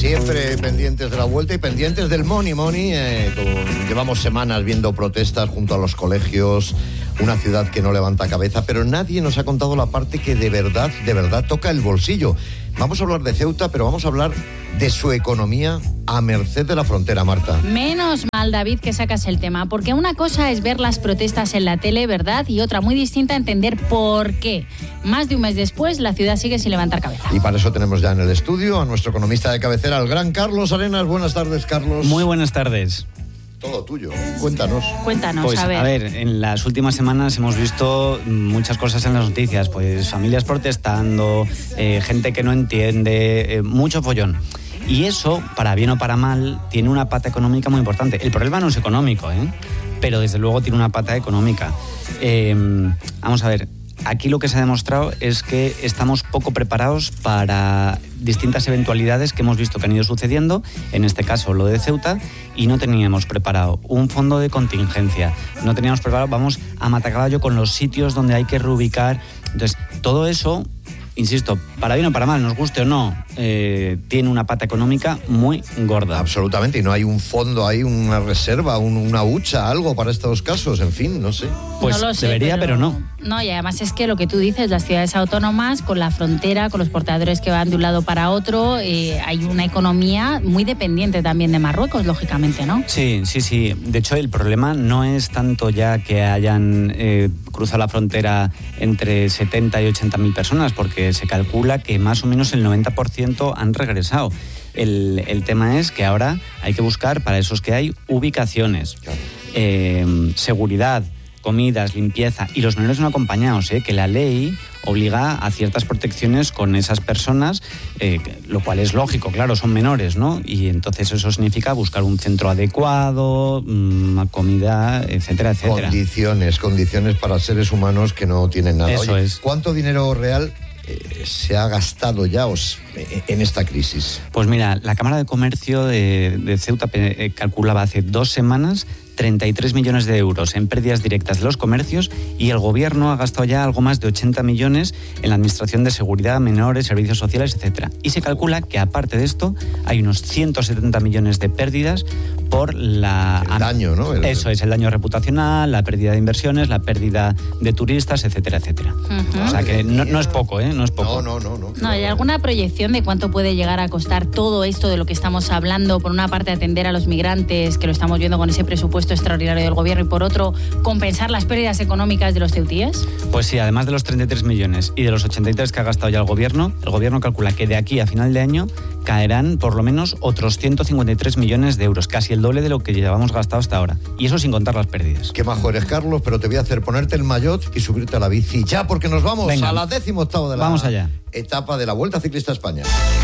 Siempre pendientes de la vuelta y pendientes del money. Llevamos semanas viendo protestas junto a los colegios, una ciudad que no levanta cabeza, pero nadie nos ha contado la parte que de verdad toca el bolsillo. Vamos a hablar de Ceuta, pero vamos a hablar de su economía a merced de la frontera, Marta. Menos mal, David, que sacas el tema, porque una cosa es ver las protestas en la tele, ¿verdad? Y otra muy distinta, entender por qué. Más de un mes después, la ciudad sigue sin levantar cabeza. Y para eso tenemos ya en el estudio a nuestro economista de cabecera, el gran Carlos Arenas. Buenas tardes, Carlos. Muy buenas tardes. Todo tuyo. Cuéntanos, pues, a ver, en las últimas semanas hemos visto muchas cosas en las noticias, pues familias protestando, gente que no entiende, mucho follón. Y eso, para bien o para mal, tiene una pata económica muy importante. El problema no es económico, pero desde luego tiene una pata económica. Vamos a ver, aquí lo que se ha demostrado es que estamos poco preparados para distintas eventualidades que hemos visto que han ido sucediendo, en este caso lo de Ceuta, y no teníamos preparado un fondo de contingencia, no teníamos preparado, vamos a matacaballo con los sitios donde hay que reubicar. Entonces, todo eso, insisto, para bien o para mal, nos guste o no, tiene una pata económica muy gorda. Absolutamente, y no hay un fondo, hay una reserva, una hucha, algo para estos casos, en fin, no sé. Pues no lo sé, debería, pero no. No, y además es que lo que tú dices, las ciudades autónomas, con la frontera, con los portadores que van de un lado para otro, hay una economía muy dependiente también de Marruecos, lógicamente, ¿no? Sí. De hecho, el problema no es tanto ya que hayan cruzado la frontera entre 70 y 80.000 personas, porque se calcula que más o menos el 90% han regresado. El tema es que ahora hay que buscar para esos que hay ubicaciones, seguridad, comidas, limpieza, y los menores no acompañados, que la ley obliga a ciertas protecciones con esas personas, lo cual es lógico, claro, son menores, ¿no? Y entonces eso significa buscar un centro adecuado, comida, etcétera, etcétera. Condiciones para seres humanos que no tienen nada. Eso es. ¿Cuánto dinero real se ha gastado ya en esta crisis? Pues mira, la Cámara de Comercio de Ceuta calculaba hace 2 semanas 33 millones de euros en pérdidas directas de los comercios, y el gobierno ha gastado ya algo más de 80 millones en la administración de seguridad, menores, servicios sociales, etcétera. Y se calcula que aparte de esto hay unos 170 millones de pérdidas por el daño, ¿no? Eso es, el daño reputacional, la pérdida de inversiones, la pérdida de turistas, etcétera, etcétera. O sea que no es poco, No es poco. No, ¿hay alguna proyección de cuánto puede llegar a costar todo esto de lo que estamos hablando? Por una parte, atender a los migrantes, que lo estamos viendo con ese presupuesto extraordinario del gobierno, y por otro, compensar las pérdidas económicas de los ceutíes. Pues sí, además de los 33 millones y de los 83 que ha gastado ya el gobierno calcula que de aquí a final de año caerán por lo menos otros 153 millones de euros, casi el doble de lo que llevamos gastado hasta ahora. Y eso sin contar las pérdidas. Qué majo eres, Carlos, pero te voy a hacer ponerte el maillot y subirte a la bici ya, porque nos vamos a la 18ª de la etapa de la Vuelta Ciclista a España.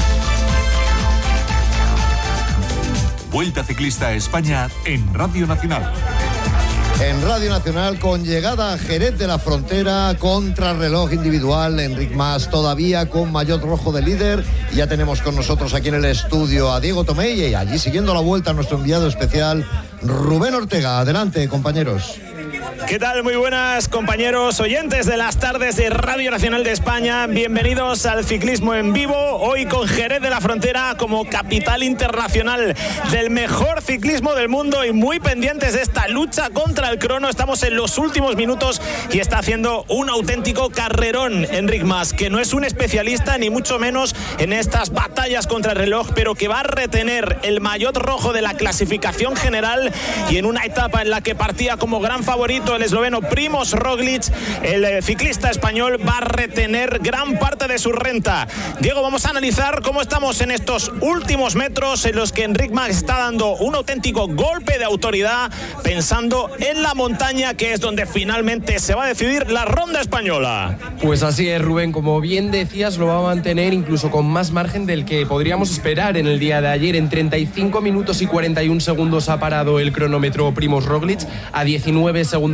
Vuelta Ciclista a España en Radio Nacional. En Radio Nacional, con llegada a Jerez de la Frontera, contrarreloj individual, Enric Mas todavía con maillot rojo de líder. Ya tenemos con nosotros aquí en el estudio a Diego Tomé, y allí siguiendo la vuelta nuestro enviado especial, Rubén Ortega. Adelante, compañeros. ¿Qué tal? Muy buenas, compañeros oyentes de las tardes de Radio Nacional de España. Bienvenidos al ciclismo en vivo, hoy con Jerez de la Frontera como capital internacional del mejor ciclismo del mundo, y muy pendientes de esta lucha contra el crono. Estamos en los últimos minutos y está haciendo un auténtico carrerón Enric Mas, que no es un especialista ni mucho menos en estas batallas contra el reloj, pero que va a retener el maillot rojo de la clasificación general, y en una etapa en la que partía como gran favorito el esloveno Primož Roglič, el ciclista español va a retener gran parte de su renta. Diego, vamos a analizar cómo estamos en estos últimos metros en los que Enric Mas está dando un auténtico golpe de autoridad, pensando en la montaña, que es donde finalmente se va a decidir la ronda española. Pues así es, Rubén, como bien decías, lo va a mantener incluso con más margen del que podríamos esperar en el día de ayer. En 35 minutos y 41 segundos ha parado el cronómetro Primož Roglič, a 19 segundos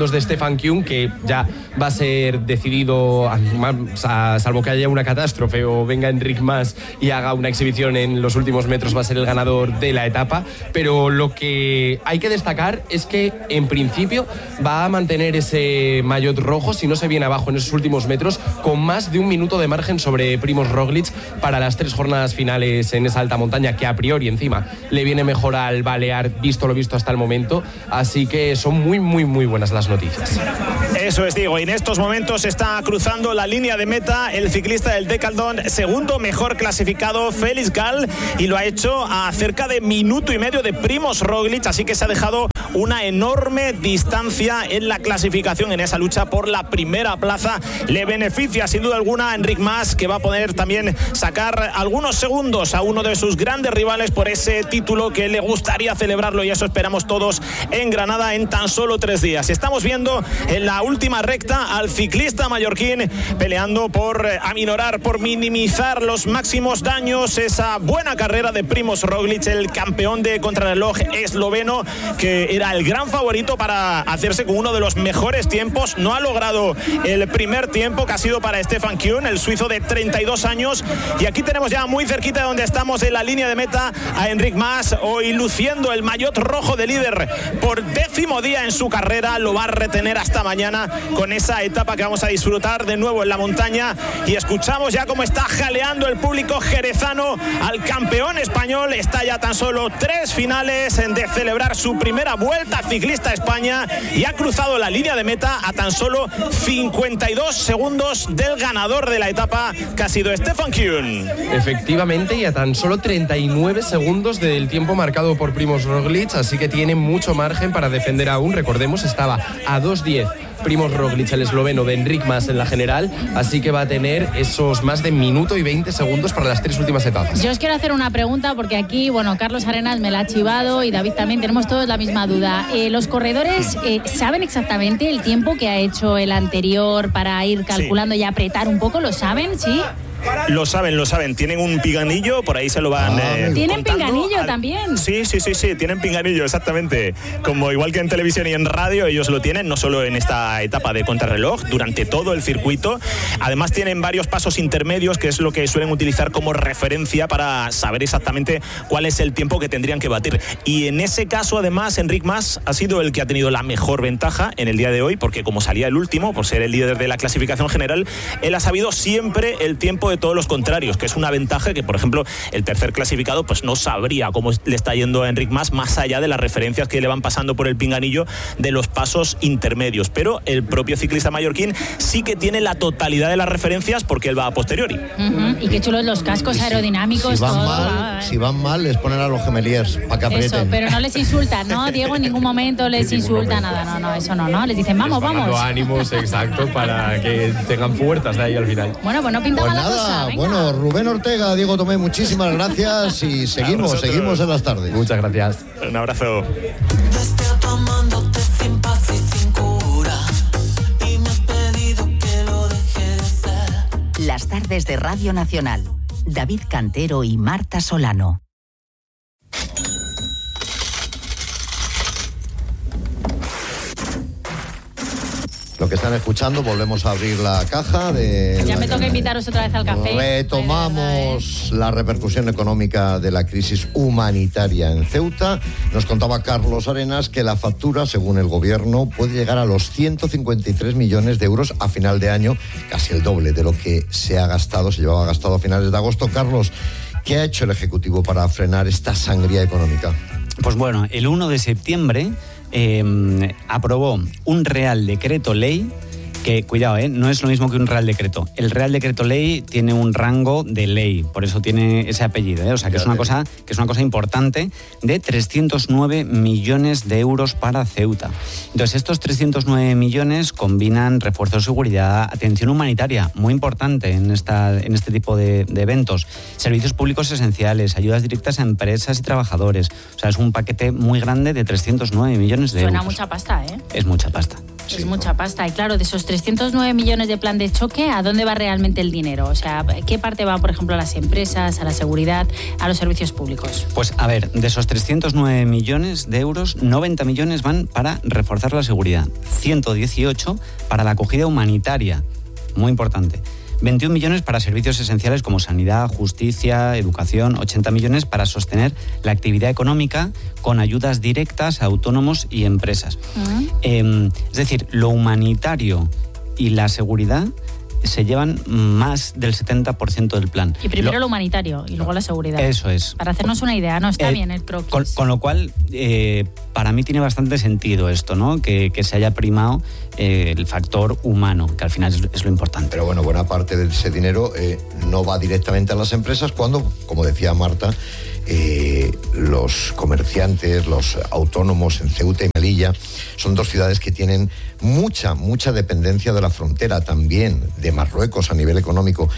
segundos de Stefan Küng, que ya va a ser decidido, salvo que haya una catástrofe o venga Enric Mas y haga una exhibición en los últimos metros, va a ser el ganador de la etapa. Pero lo que hay que destacar es que en principio va a mantener ese maillot rojo, si no se viene abajo en esos últimos metros, con más de un minuto de margen sobre Primož Roglič para las 3 jornadas finales en esa alta montaña, que a priori encima le viene mejor al Balear, visto lo visto hasta el momento. Así que son muy, muy, muy buenas las noticias. Eso es, digo, y en estos momentos está cruzando la línea de meta el ciclista del Decathlon, segundo mejor clasificado, Félix Gall, y lo ha hecho a cerca de minuto y medio de Primož Roglič, así que se ha dejado una enorme distancia en la clasificación, en esa lucha por la primera plaza. Le beneficia sin duda alguna a Enric Mas, que va a poder también sacar algunos segundos a uno de sus grandes rivales por ese título que le gustaría celebrarlo, y eso esperamos todos en Granada en tan solo 3 días. Estamos viendo en la última recta al ciclista mallorquín peleando por aminorar, por minimizar los máximos daños esa buena carrera de Primož Roglič, el campeón de contrarreloj esloveno, que era el gran favorito para hacerse con uno de los mejores tiempos. No ha logrado el primer tiempo, que ha sido para Stefan Küng, el suizo de 32 años. Y aquí tenemos ya muy cerquita de donde estamos en la línea de meta a Enric Mas, hoy luciendo el maillot rojo de líder por 10º día en su carrera. Lo va a retener hasta mañana con esa etapa que vamos a disfrutar de nuevo en la montaña. Y escuchamos ya cómo está jaleando el público jerezano al campeón español. Está ya tan solo 3 finales de celebrar su primera Vuelta Ciclista a España, y ha cruzado la línea de meta a tan solo 52 segundos del ganador de la etapa, que ha sido Stefan Küng. Efectivamente, y a tan solo 39 segundos del tiempo marcado por Primož Roglič, así que tiene mucho margen para defender aún. Recordemos, estaba a 2:10 Primož Roglič, el esloveno, de Enric Mas en la general, así que va a tener esos más de minuto y 20 segundos para las 3 últimas etapas. Yo os quiero hacer una pregunta, porque aquí, bueno, Carlos Arenas me la ha chivado y David también, tenemos todos la misma duda. ¿Los corredores saben exactamente el tiempo que ha hecho el anterior para ir calculando y apretar un poco? ¿Lo saben? ¿Sí? Lo saben. Tienen un pinganillo, por ahí se lo van ¿Tienen contando. pinganillo también? Sí, tienen pinganillo, exactamente. Como igual que en televisión y en radio, ellos lo tienen, no solo en esta etapa de contrarreloj, durante todo el circuito. Además tienen varios pasos intermedios, que es lo que suelen utilizar como referencia para saber exactamente cuál es el tiempo que tendrían que batir. Y en ese caso, además, Enric Mas ha sido el que ha tenido la mejor ventaja en el día de hoy, porque como salía el último, por ser el líder de la clasificación general, él ha sabido siempre el tiempo de todos los contrarios, que es una ventaja que, por ejemplo, el tercer clasificado pues no sabría cómo le está yendo a Enric Mas, más allá de las referencias que le van pasando por el pinganillo de los pasos intermedios. Pero el propio ciclista mallorquín sí que tiene la totalidad de las referencias, porque él va a posteriori. Y qué chulos los cascos aerodinámicos. Si van mal, les ponen a los gemeliers para que aprieten. Eso, pero no les insultan, ¿no, Diego? En ningún momento les insulta nada. No, eso no. Les dicen, vamos. Dando ánimos, exacto, para que tengan fuerzas de ahí al final. Bueno, pues no pinta pues mala nada, cosa. Venga. Bueno, Rubén Ortega, Diego Tomé, muchísimas gracias y seguimos en las tardes. Muchas gracias. Un abrazo. Las tardes de Radio Nacional. David Cantero y Marta Solano. Lo que están escuchando, volvemos a abrir la caja de... Ya me toca invitaros otra vez al café. Retomamos la repercusión económica de la crisis humanitaria en Ceuta. Nos contaba Carlos Arenas que la factura, según el gobierno, puede llegar a los 153 millones de euros a final de año, casi el doble de lo que se llevaba gastado a finales de agosto. Carlos, ¿qué ha hecho el Ejecutivo para frenar esta sangría económica? Pues bueno, el 1 de septiembre aprobó un Real Decreto Ley que, cuidado, no es lo mismo que un Real Decreto. El Real Decreto Ley tiene un rango de ley, por eso tiene ese apellido, O sea, que es una cosa importante, de 309 millones de euros para Ceuta. Entonces, estos 309 millones combinan refuerzo de seguridad, atención humanitaria, muy importante en este tipo de eventos, servicios públicos esenciales, ayudas directas a empresas y trabajadores. O sea, es un paquete muy grande de 309 millones de euros. Suena mucha pasta, Es mucha pasta. Es mucha pasta. Y claro, de esos 309 millones de plan de choque, ¿a dónde va realmente el dinero? O sea, ¿qué parte va, por ejemplo, a las empresas, a la seguridad, a los servicios públicos? Pues a ver, de esos 309 millones de euros, 90 millones van para reforzar la seguridad, 118 para la acogida humanitaria, muy importante. 21 millones para servicios esenciales como sanidad, justicia, educación, 80 millones para sostener la actividad económica con ayudas directas a autónomos y empresas. Es decir, lo humanitario y la seguridad se llevan más del 70% del plan. Y primero lo humanitario y luego la seguridad. Eso es. Para hacernos una idea, no está bien el croquis. Con lo cual, para mí tiene bastante sentido esto, ¿no? Que se haya primado el factor humano, que al final es lo importante. Pero bueno, buena parte de ese dinero no va directamente a las empresas cuando, como decía Marta, los comerciantes, los autónomos en Ceuta y Melilla son dos ciudades que tienen mucha dependencia de la frontera, también de Marruecos a nivel económico.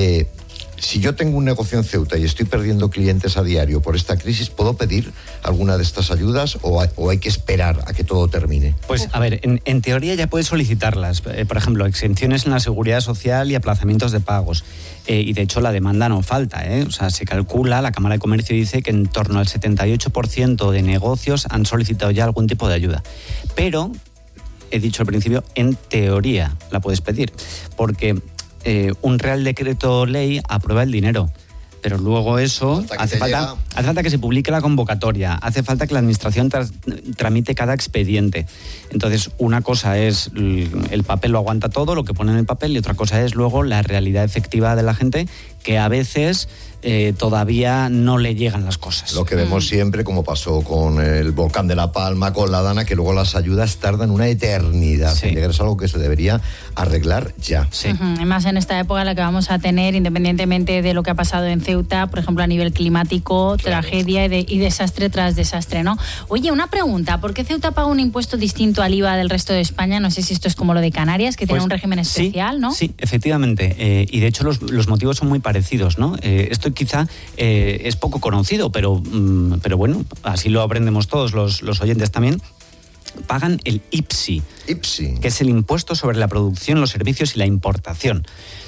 Si yo tengo un negocio en Ceuta y estoy perdiendo clientes a diario por esta crisis, ¿puedo pedir alguna de estas ayudas o hay que esperar a que todo termine? Pues a ver, en teoría ya puedes solicitarlas. Por ejemplo, exenciones en la seguridad social y aplazamientos de pagos. Y de hecho la demanda no falta, ¿eh? O sea, se calcula, la Cámara de Comercio dice que en torno al 78% de negocios han solicitado ya algún tipo de ayuda. Pero, he dicho al principio, en teoría la puedes pedir. Porque un Real Decreto Ley aprueba el dinero, pero luego eso hace falta que se publique la convocatoria, hace falta que la administración tramite cada expediente. Entonces, una cosa es el papel lo aguanta todo, lo que pone en el papel, y otra cosa es luego la realidad efectiva de la gente, que a veces todavía no le llegan las cosas. Lo que vemos siempre, como pasó con el volcán de La Palma, con la Dana, que luego las ayudas tardan una eternidad. Sí. Es algo que se debería arreglar ya. Sí. Además, en esta época en la que vamos a tener, independientemente de lo que ha pasado en Ceuta, por ejemplo, a nivel climático, tragedia y desastre tras desastre, ¿no? Oye, una pregunta, ¿por qué Ceuta paga un impuesto distinto al IVA del resto de España? No sé si esto es como lo de Canarias, que tiene un régimen especial, sí, ¿no? Sí, efectivamente. Y de hecho los motivos son muy parecidos, ¿no? Esto quizá es poco conocido, pero bueno, así lo aprendemos todos los oyentes también. Pagan el IPSI, que es el impuesto sobre la producción, los servicios y la importación,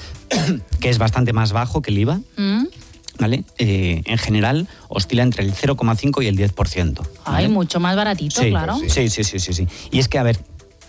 que es bastante más bajo que el IVA. ¿Vale? En general oscila entre el 0,5 y el 10%. ¿vale? Ay, mucho más baratito, sí, claro. Sí. Y es que, a ver,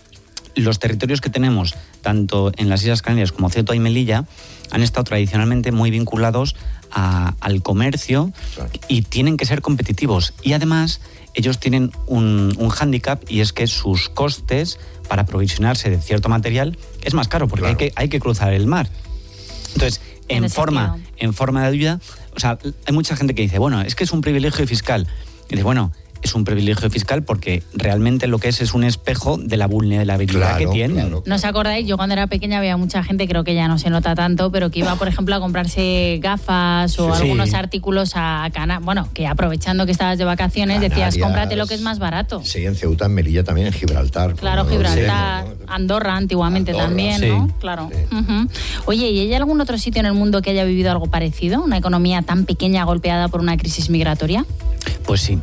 los territorios que tenemos, tanto en las Islas Canarias como Ceuta y Melilla, han estado tradicionalmente muy vinculados al comercio y tienen que ser competitivos. Y además, ellos tienen un hándicap, y es que sus costes para aprovisionarse de cierto material es más caro, porque hay que cruzar el mar. Entonces, en forma de ayuda, o sea, hay mucha gente que dice, bueno, es que es un privilegio fiscal. Y dice, bueno, es un privilegio fiscal porque realmente lo que es un espejo de la vulnerabilidad que tienen. ¿No os acordáis? Yo cuando era pequeña había mucha gente, creo que ya no se nota tanto, pero que iba, por ejemplo, a comprarse gafas o algunos artículos a Canarias. Bueno, que aprovechando que estabas de vacaciones, Canarias, decías, cómprate lo que es más barato. Sí, en Ceuta, en Melilla también, en Gibraltar. Claro, Gibraltar, Andorra antiguamente también, ¿no? Sí. Claro. Sí. Oye, ¿y hay algún otro sitio en el mundo que haya vivido algo parecido? ¿Una economía tan pequeña golpeada por una crisis migratoria? Pues sí.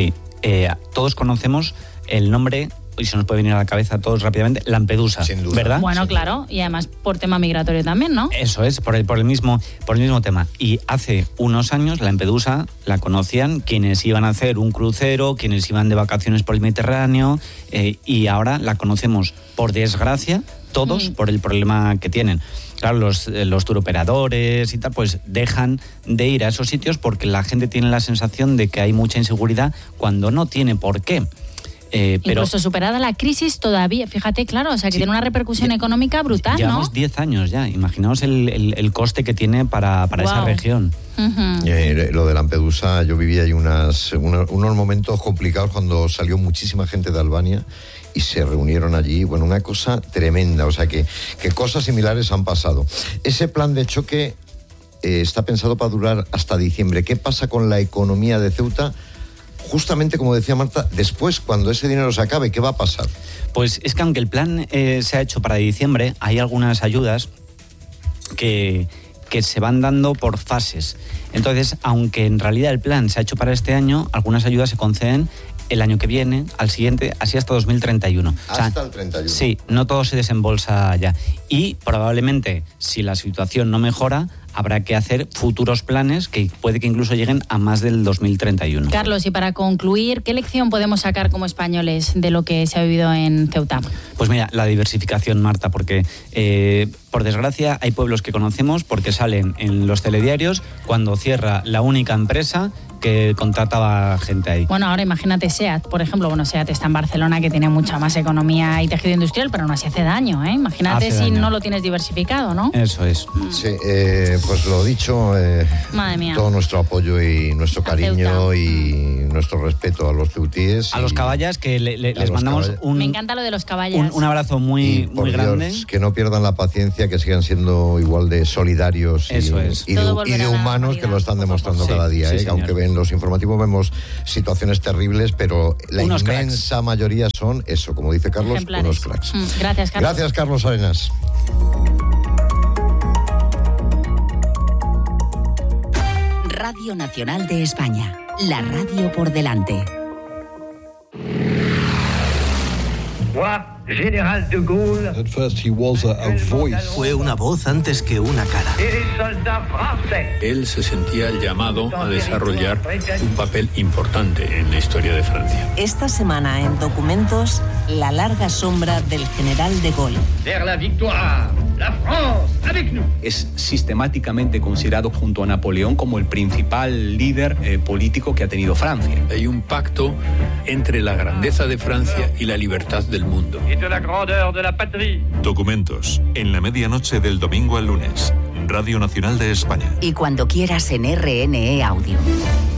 Todos conocemos el nombre, y se nos puede venir a la cabeza a todos rápidamente, Lampedusa, sin duda, ¿verdad? Bueno, claro, y además por tema migratorio también, ¿no? Eso es, por el mismo tema. Y hace unos años Lampedusa la conocían quienes iban a hacer un crucero, quienes iban de vacaciones por el Mediterráneo, y ahora la conocemos, por desgracia, todos por el problema que tienen. Claro, los turoperadores y tal, pues dejan de ir a esos sitios porque la gente tiene la sensación de que hay mucha inseguridad cuando no tiene por qué. Pero incluso superada la crisis todavía, fíjate, claro, o sea, que tiene una repercusión económica brutal, llevamos 10 años ya, imaginaos el coste que tiene para esa región. Lo de Lampedusa, yo viví ahí unos momentos complicados cuando salió muchísima gente de Albania y se reunieron allí, bueno, una cosa tremenda, o sea que cosas similares han pasado. Ese plan de choque está pensado para durar hasta diciembre. ¿Qué pasa con la economía de Ceuta? Justamente, como decía Marta, después, cuando ese dinero se acabe, ¿qué va a pasar? Pues es que aunque el plan se ha hecho para diciembre, hay algunas ayudas que se van dando por fases. Entonces, aunque en realidad el plan se ha hecho para este año, algunas ayudas se conceden el año que viene, al siguiente, así hasta 2031. Hasta el 31. Sí, no todo se desembolsa ya. Y probablemente, si la situación no mejora, habrá que hacer futuros planes que puede que incluso lleguen a más del 2031. Carlos, y para concluir, ¿qué lección podemos sacar como españoles de lo que se ha vivido en Ceuta? Pues mira, la diversificación, Marta, porque por desgracia hay pueblos que conocemos porque salen en los telediarios cuando cierra la única empresa que contrataba gente ahí. Bueno, ahora imagínate SEAT, por ejemplo. Bueno, SEAT está en Barcelona, que tiene mucha más economía y tejido industrial, pero aún así hace daño, ¿eh? Imagínate si no lo tienes diversificado, ¿no? Eso es. Sí, pues lo dicho, Madre mía. todo nuestro apoyo y nuestro cariño y nuestro respeto a los ceutíes. A los caballas, que les mandamos Me encanta lo de los caballas. un abrazo muy grande. Dios, que no pierdan la paciencia, que sigan siendo igual de solidarios Eso es. y de humanos, que lo están demostrando cada día. Sí, aunque en los informativos vemos situaciones terribles, pero la unos inmensa cracks. mayoría son eso, como dice Carlos, Ejemplares. unos cracks. Gracias, Carlos. Gracias, Carlos Arenas. Radio Nacional de España. La radio por delante. General de Gaulle. At first he was a voice. Fue una voz antes que una cara. Él se sentía llamado a desarrollar un papel importante en la historia de Francia. Esta semana en Documentos, la larga sombra del general de Gaulle. Vers la victoire, la France, avec nous. Es sistemáticamente considerado junto a Napoleón como el principal líder político que ha tenido Francia. Hay un pacto entre la grandeza de Francia y la libertad del mundo. De la grandeur de la patrie. Documentos, en la medianoche del domingo al lunes. Radio Nacional de España. Y cuando quieras en RNE Audio.